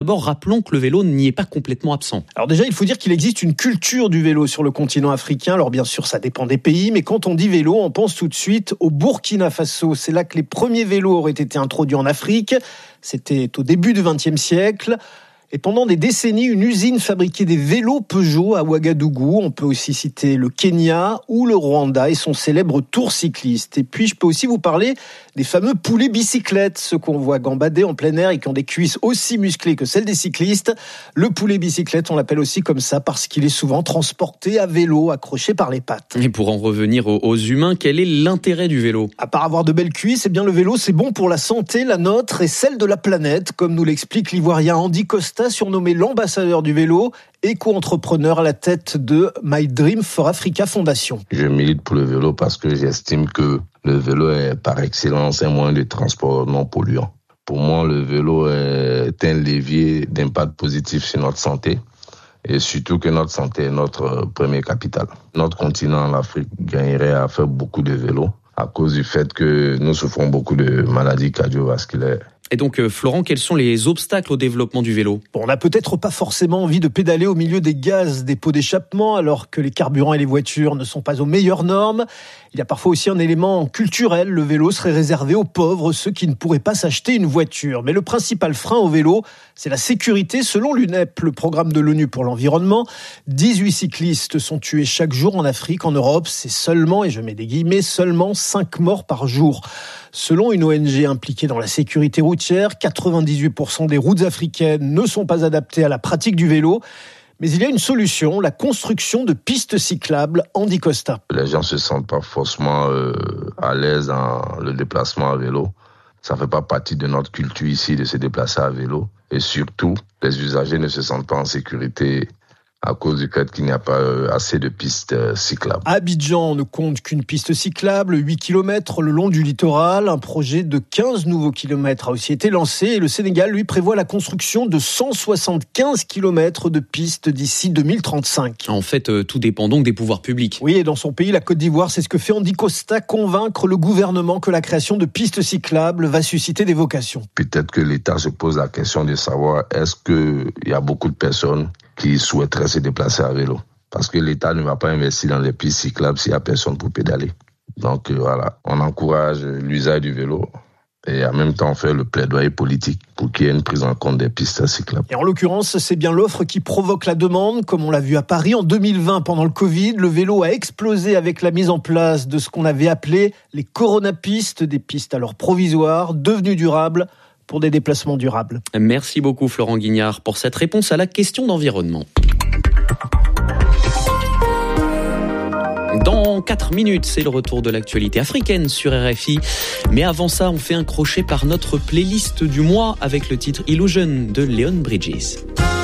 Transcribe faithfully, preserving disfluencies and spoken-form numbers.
d'abord, rappelons que le vélo n'y est pas complètement absent. Alors déjà, il faut dire qu'il existe une culture du vélo sur le continent africain. Alors bien sûr, ça dépend des pays, mais quand on dit vélo, on pense tout de suite au Burkina Faso. C'est là que les premiers vélos auraient été introduits en Afrique. C'était au début du vingtième siècle. Et pendant des décennies, une usine fabriquait des vélos Peugeot à Ouagadougou. On peut aussi citer le Kenya ou le Rwanda et son célèbre Tour cycliste. Et puis, je peux aussi vous parler des fameux poulets bicyclettes, ceux qu'on voit gambader en plein air et qui ont des cuisses aussi musclées que celles des cyclistes. Le poulet bicyclette, on l'appelle aussi comme ça parce qu'il est souvent transporté à vélo, accroché par les pattes. Et pour en revenir aux, aux humains, quel est l'intérêt du vélo ? À part avoir de belles cuisses, eh bien le vélo, c'est bon pour la santé, la nôtre et celle de la planète, comme nous l'explique l'ivoirien Andy Costa, surnommé l'ambassadeur du vélo, éco-entrepreneur à la tête de My Dream for Africa Foundation. Je milite pour le vélo parce que j'estime que le vélo est par excellence un moyen de transport non polluant. Pour moi, le vélo est un levier d'impact positif sur notre santé et surtout que notre santé est notre premier capital. Notre continent, l'Afrique, gagnerait à faire beaucoup de vélos à cause du fait que nous souffrons beaucoup de maladies cardiovasculaires. Et donc, Florent, quels sont les obstacles au développement du vélo ? Bon, on n'a peut-être pas forcément envie de pédaler au milieu des gaz des pots d'échappement, alors que les carburants et les voitures ne sont pas aux meilleures normes. Il y a parfois aussi un élément culturel. Le vélo serait réservé aux pauvres, ceux qui ne pourraient pas s'acheter une voiture. Mais le principal frein au vélo, c'est la sécurité. Selon l'U N E P, le programme de l'ONU pour l'environnement, dix-huit cyclistes sont tués chaque jour en Afrique. En Europe, c'est seulement, et je mets des guillemets, seulement cinq morts par jour. Selon une O N G impliquée dans la sécurité routière, quatre-vingt-dix-huit pour cent des routes africaines ne sont pas adaptées à la pratique du vélo. Mais il y a une solution, la construction de pistes cyclables. Andy Costa. Les gens se sentent pas forcément euh, à l'aise dans le déplacement à vélo. Ça fait pas partie de notre culture ici de se déplacer à vélo. Et surtout, les usagers ne se sentent pas en sécurité à cause du fait qu'il n'y a pas assez de pistes cyclables. À Abidjan, on ne compte qu'une piste cyclable, huit kilomètres le long du littoral. Un projet de quinze nouveaux kilomètres a aussi été lancé. Et le Sénégal, lui, prévoit la construction de cent soixante-quinze kilomètres de pistes d'ici deux mille trente-cinq. En fait, euh, tout dépend donc des pouvoirs publics. Oui, et dans son pays, la Côte d'Ivoire, c'est ce que fait Andy Costa, convaincre le gouvernement que la création de pistes cyclables va susciter des vocations. Peut-être que l'État se pose la question de savoir est-ce qu'il y a beaucoup de personnes qui souhaiteraient se déplacer à vélo. Parce que l'État ne va pas investir dans les pistes cyclables s'il n'y a personne pour pédaler. Donc euh, voilà, on encourage l'usage du vélo et en même temps on fait le plaidoyer politique pour qu'il y ait une prise en compte des pistes cyclables. Et en l'occurrence, c'est bien l'offre qui provoque la demande, comme on l'a vu à Paris en deux mille vingt pendant le Covid. Le vélo a explosé avec la mise en place de ce qu'on avait appelé les coronapistes, des pistes alors provisoires, devenues durables, pour des déplacements durables. Merci beaucoup Florent Guignard pour cette réponse à la question d'environnement. Dans quatre minutes, c'est le retour de l'actualité africaine sur R F I. Mais avant ça, on fait un crochet par notre playlist du mois avec le titre Illusion de Leon Bridges.